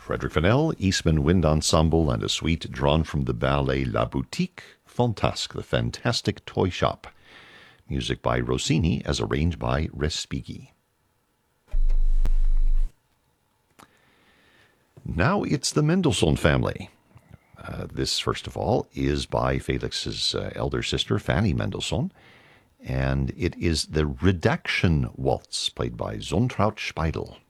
Frederick Fennell, Eastman Wind Ensemble, and a suite drawn from the ballet La Boutique Fantasque, the Fantastic Toy Shop. Music by Rossini as arranged by Respighi. Now it's the Mendelssohn family. This, first of all, is by Felix's elder sister, Fanny Mendelssohn, and it is the Redaction Waltz, played by Zontraut Speidel.